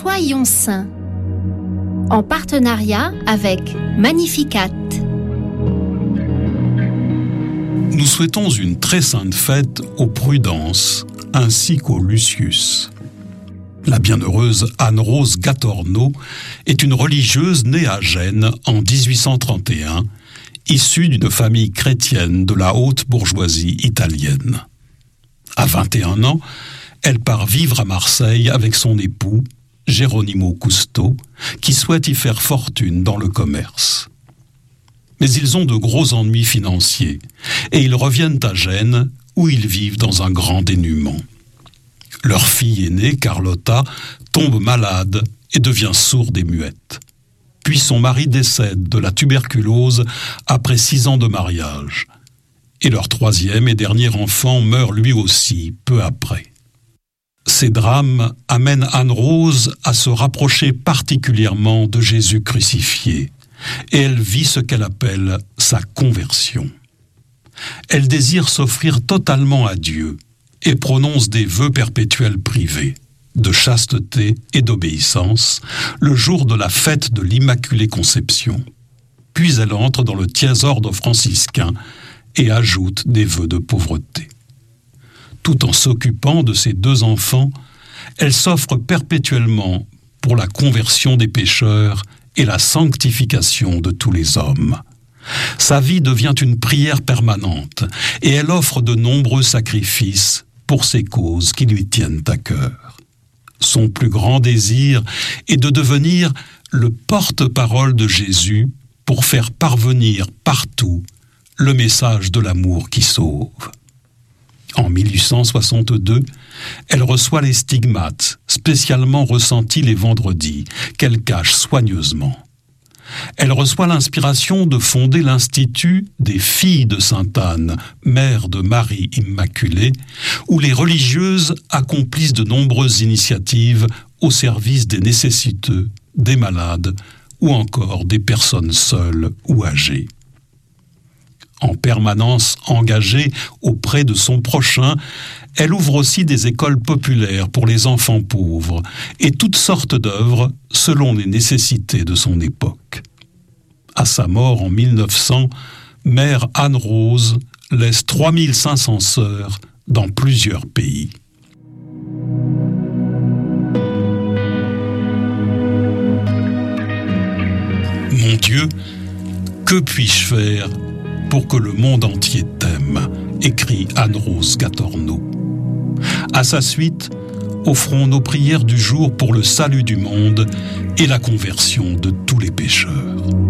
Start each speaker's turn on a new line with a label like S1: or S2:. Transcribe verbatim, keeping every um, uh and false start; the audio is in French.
S1: Soyons saints, en partenariat avec Magnificat.
S2: Nous souhaitons une très sainte fête aux Prudence ainsi qu'aux Lucius. La bienheureuse Anne-Rose Gatorno est une religieuse née à Gênes en dix-huit cent trente et un, issue d'une famille chrétienne de la haute bourgeoisie italienne. À vingt et un ans, elle part vivre à Marseille avec son époux, Geronimo Cousteau, qui souhaite y faire fortune dans le commerce. Mais ils ont de gros ennuis financiers et ils reviennent à Gênes où ils vivent dans un grand dénuement. Leur fille aînée, Carlotta, tombe malade et devient sourde et muette. Puis son mari décède de la tuberculose après six ans de mariage. Et leur troisième et dernier enfant meurt lui aussi peu après. Ces drames amènent Anne-Rose à se rapprocher particulièrement de Jésus crucifié, et elle vit ce qu'elle appelle sa conversion. Elle désire s'offrir totalement à Dieu et prononce des vœux perpétuels privés, de chasteté et d'obéissance, le jour de la fête de l'Immaculée Conception. Puis elle entre dans le tiers ordre franciscain et ajoute des vœux de pauvreté. Tout en s'occupant de ses deux enfants, elle s'offre perpétuellement pour la conversion des pécheurs et la sanctification de tous les hommes. Sa vie devient une prière permanente et elle offre de nombreux sacrifices pour ces causes qui lui tiennent à cœur. Son plus grand désir est de devenir le porte-parole de Jésus pour faire parvenir partout le message de l'amour qui sauve. En mille huit cent soixante-deux, elle reçoit les stigmates, spécialement ressentis les vendredis, qu'elle cache soigneusement. Elle reçoit l'inspiration de fonder l'Institut des Filles de Sainte-Anne, mère de Marie Immaculée, où les religieuses accomplissent de nombreuses initiatives au service des nécessiteux, des malades ou encore des personnes seules ou âgées. En permanence engagée auprès de son prochain, elle ouvre aussi des écoles populaires pour les enfants pauvres et toutes sortes d'œuvres selon les nécessités de son époque. À sa mort en mille neuf cents, Mère Anne-Rose laisse trois mille cinq cents sœurs dans plusieurs pays. Mon Dieu, que puis-je faire pour que le monde entier t'aime, écrit Anne-Rose Gatorno. À sa suite, offrons nos prières du jour pour le salut du monde et la conversion de tous les pécheurs.